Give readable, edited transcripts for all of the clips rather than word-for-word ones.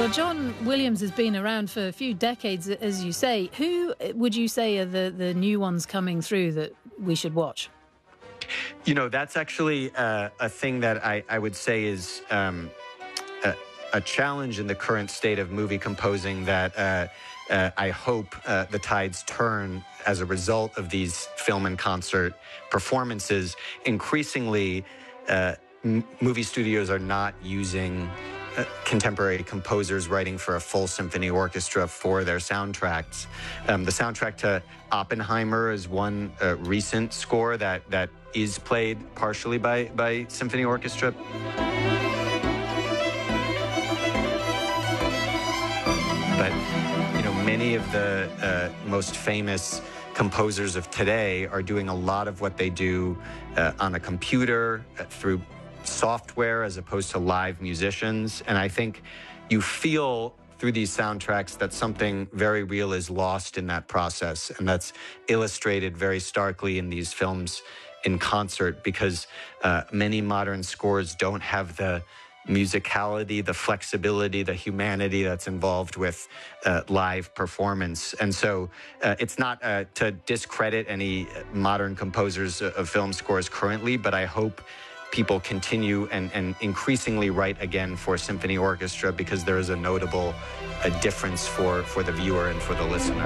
Well, John Williams has been around for a few decades, as you say. Who would you say are the new ones coming through that we should watch? You know, that's actually a thing that I would say is a challenge in the current state of movie composing that I hope the tides turn as a result of these film and concert performances. Increasingly, movie studios are not using contemporary composers writing for a full symphony orchestra for their soundtracks. The soundtrack to Oppenheimer is one recent score that is played partially by symphony orchestra. But, you know, many of the most famous composers of today are doing a lot of what they do on a computer through software as opposed to live musicians. And I think you feel through these soundtracks that something very real is lost in that process. And that's illustrated very starkly in these films in concert, because many modern scores don't have the musicality, the flexibility, the humanity that's involved with live performance. And so it's not to discredit any modern composers of film scores currently, but I hope people continue and increasingly write again for symphony orchestra, because there is a notable difference for the viewer and for the listener.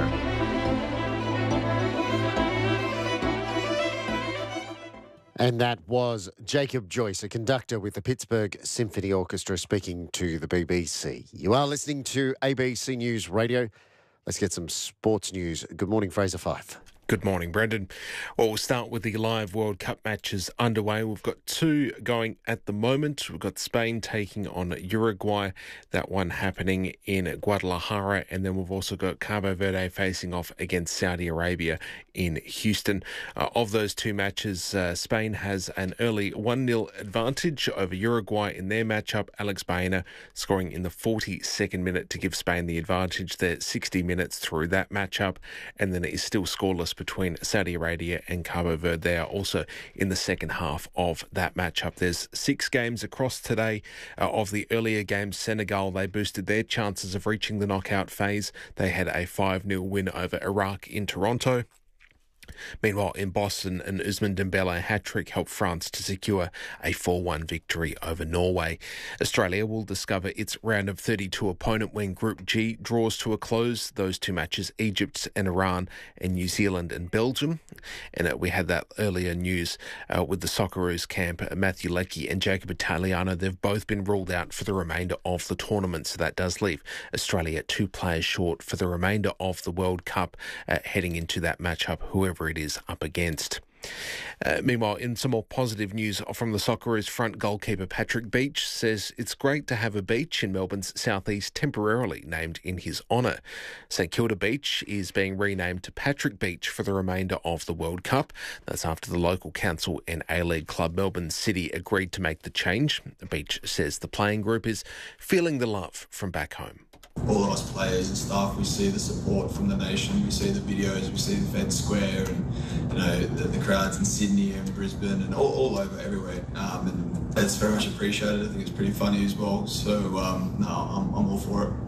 And that was Jacob Joyce, a conductor with the Pittsburgh Symphony Orchestra, speaking to the BBC. You are listening to ABC News Radio. Let's get some sports news. Good morning, Fraser Fife. Good morning, Brendan. Well, we'll start with the live World Cup matches underway. We've got two going at the moment. We've got Spain taking on Uruguay, that one happening in Guadalajara, and then we've also got Cabo Verde facing off against Saudi Arabia in Houston. Of those two matches, Spain has an early 1-0 advantage over Uruguay in their matchup. Alex Baena scoring in the 42nd minute to give Spain the advantage. They're 60 minutes through that matchup, and then it is still scoreless between Saudi Arabia and Cabo Verde. They are also in the second half of that matchup. There's 6 games across today. Of the earlier games, Senegal, they boosted their chances of reaching the knockout phase. They had a 5-0 win over Iraq in Toronto. Meanwhile, in Boston, an Ousmane Dembele hat-trick helped France to secure a 4-1 victory over Norway. Australia will discover its round of 32 opponent when Group G draws to a close. Those two matches, Egypt and Iran, and New Zealand and Belgium. And we had that earlier news with the Socceroos camp. Matthew Leckie and Jacob Italiano, they've both been ruled out for the remainder of the tournament. So that does leave Australia 2 players short for the remainder of the World Cup heading into that matchup, whoever it is up against. Meanwhile, in some more positive news from the Socceroos front, goalkeeper Patrick Beach says it's great to have a beach in Melbourne's southeast temporarily named in his honour. St Kilda Beach is being renamed to Patrick Beach for the remainder of the World Cup. That's after the local council and A-League club Melbourne City agreed to make the change. Beach says the playing group is feeling the love from back home. All of us players and staff, we see the support from the nation, we see the videos, we see the Fed Square and, you know, the crowds in Sydney and Brisbane and all over, everywhere. And it's very much appreciated. I think it's pretty funny as well. So, no, I'm all for it.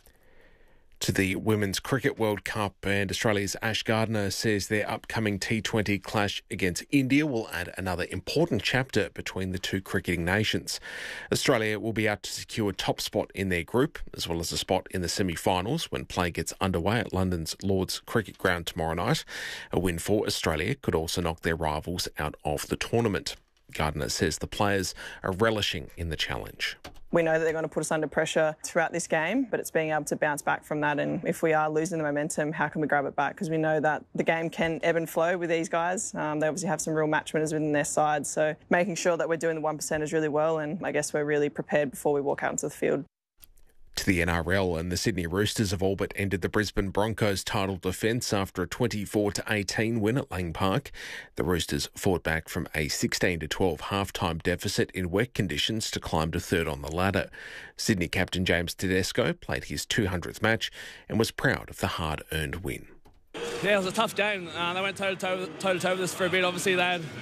To the Women's Cricket World Cup, and Australia's Ash Gardner says their upcoming T20 clash against India will add another important chapter between the two cricketing nations. Australia will be out to secure top spot in their group, as well as a spot in the semi-finals when play gets underway at London's Lord's Cricket Ground tomorrow night. A win for Australia could also knock their rivals out of the tournament. Gardner says the players are relishing in the challenge. We know that they're going to put us under pressure throughout this game, but it's being able to bounce back from that. And if we are losing the momentum, how can we grab it back? Because we know that the game can ebb and flow with these guys. They obviously have some real match winners within their side. So making sure that we're doing the 1%ers really well, and I guess we're really prepared before we walk out into the field. To the NRL, and the Sydney Roosters have all but ended the Brisbane Broncos title defence after a 24-18 win at Lang Park. The Roosters fought back from a 16-12 half-time deficit in wet conditions to climb to third on the ladder. Sydney captain James Tedesco played his 200th match and was proud of the hard-earned win. Yeah, it was a tough game. They went toe-to-toe with us for a bit. Obviously, they had